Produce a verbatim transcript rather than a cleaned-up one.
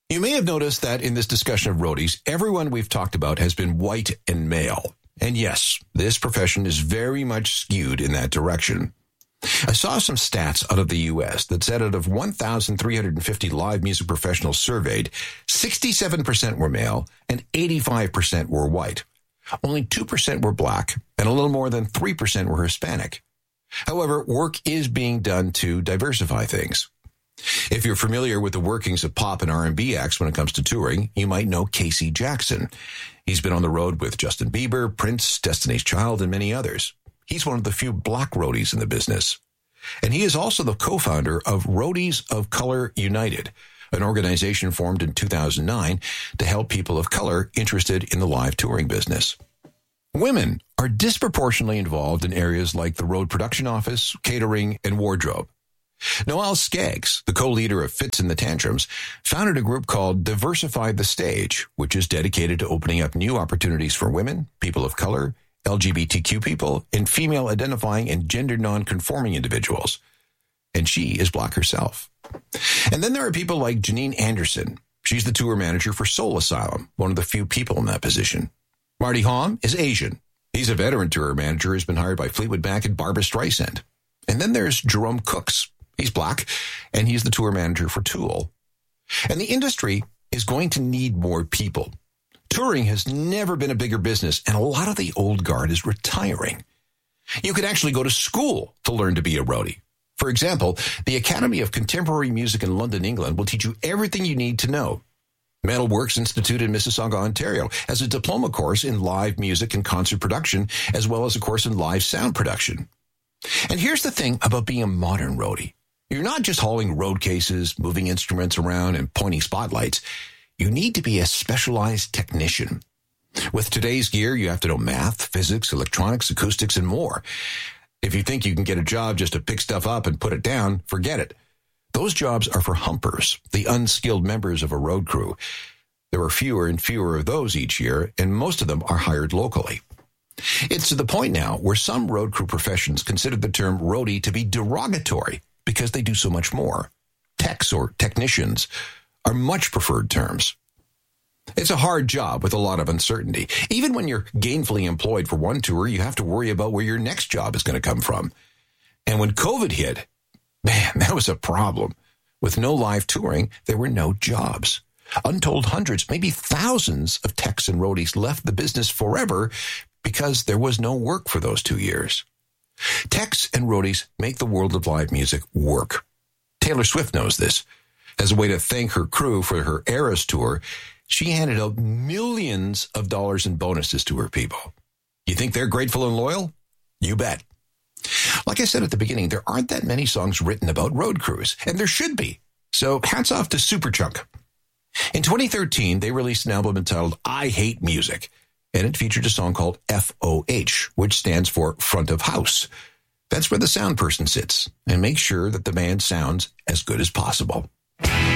You may have noticed that in this discussion of roadies, everyone we've talked about has been white and male. And yes, this profession is very much skewed in that direction. I saw some stats out of the U S that said out of one thousand three hundred fifty live music professionals surveyed, sixty-seven percent were male and eighty-five percent were white. Only two percent were black and a little more than three percent were Hispanic. However, work is being done to diversify things. If you're familiar with the workings of pop and R and B acts when it comes to touring, you might know Casey Jackson. He's been on the road with Justin Bieber, Prince, Destiny's Child, and many others. He's one of the few black roadies in the business. And he is also the co-founder of Roadies of Color United, an organization formed in two thousand nine to help people of color interested in the live touring business. Women are disproportionately involved in areas like the road production office, catering, and wardrobe. Noelle Skaggs, the co-leader of Fits and the Tantrums, founded a group called Diversify the Stage, which is dedicated to opening up new opportunities for women, people of color, L G B T Q people, and female-identifying and gender-non-conforming individuals. And she is black herself. And then there are people like Janine Anderson. She's the tour manager for Soul Asylum, one of the few people in that position. Marty Hom is Asian. He's a veteran tour manager who's been hired by Fleetwood Mac and Barbra Streisand. And then there's Jerome Cooks. He's black, and he's the tour manager for Tool. And the industry is going to need more people. Touring has never been a bigger business, and a lot of the old guard is retiring. You could actually go to school to learn to be a roadie. For example, the Academy of Contemporary Music in London, England will teach you everything you need to know. Metalworks Institute in Mississauga, Ontario has a diploma course in live music and concert production, as well as a course in live sound production. And here's the thing about being a modern roadie. You're not just hauling road cases, moving instruments around, and pointing spotlights. You need to be a specialized technician. With today's gear, you have to know math, physics, electronics, acoustics, and more. If you think you can get a job just to pick stuff up and put it down, forget it. Those jobs are for humpers, the unskilled members of a road crew. There are fewer and fewer of those each year, and most of them are hired locally. It's to the point now where some road crew professions consider the term roadie to be derogatory because they do so much more. Techs or technicians are much preferred terms. It's a hard job with a lot of uncertainty. Even when you're gainfully employed for one tour, you have to worry about where your next job is going to come from. And when COVID hit, man, that was a problem. With no live touring, there were no jobs. Untold hundreds, maybe thousands of techs and roadies left the business forever because there was no work for those two years. Techs and roadies make the world of live music work. Taylor Swift knows this. As a way to thank her crew for her Eras tour, she handed out millions of dollars in bonuses to her people. You think they're grateful and loyal? You bet. Like I said at the beginning, there aren't that many songs written about road crews, and there should be. So hats off to Superchunk. In twenty thirteen, they released an album entitled I Hate Music, and it featured a song called F O H, which stands for Front of House. That's where the sound person sits and makes sure that the band sounds as good as possible.